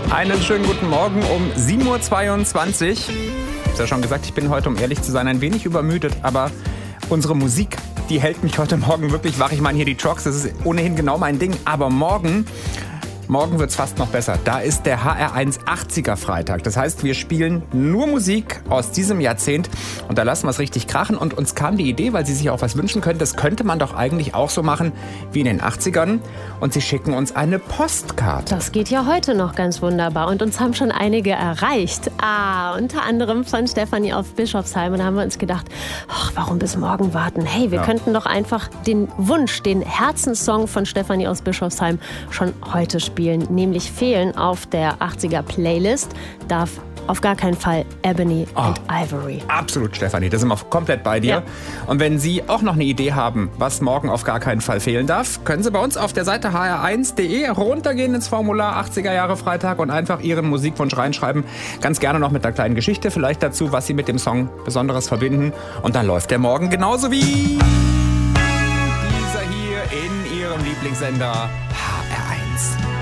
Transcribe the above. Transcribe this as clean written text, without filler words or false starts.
Einen schönen guten Morgen um 7.22 Uhr. Ich habe ja schon gesagt, ich bin heute, um ehrlich zu sein, ein wenig übermüdet, aber unsere Musik, die hält mich heute Morgen wirklich wach. Ich meine, hier die Trucks, das ist ohnehin genau mein Ding, aber morgen wird es fast noch besser. Da ist der HR1 80er Freitag. Das heißt, wir spielen nur Musik aus diesem Jahrzehnt und da lassen wir es richtig krachen. Und uns kam die Idee, weil Sie sich auch was wünschen können, das könnte man doch eigentlich auch so machen wie in den 80ern. Und Sie schicken uns eine Postkarte. Das geht ja heute noch ganz wunderbar und uns haben schon einige erreicht. Unter anderem von Stefanie auf Bischofsheim. Und da haben wir uns gedacht, warum bis morgen warten? Hey, wir könnten doch einfach den Wunsch, den Herzenssong von Stefanie aus Bischofsheim schon heute spielen. Nämlich fehlen auf der 80er Playlist darf auf gar keinen Fall Ebony and Ivory. Absolut, Stefanie, da sind wir komplett bei dir. Ja. Und wenn Sie auch noch eine Idee haben, was morgen auf gar keinen Fall fehlen darf, können Sie bei uns auf der Seite hr1.de runtergehen ins Formular 80er Jahre Freitag und einfach Ihren Musikwunsch reinschreiben. Ganz gerne noch mit einer kleinen Geschichte, vielleicht dazu, was Sie mit dem Song Besonderes verbinden. Und dann läuft der morgen genauso wie dieser hier in Ihrem Lieblingssender HR1.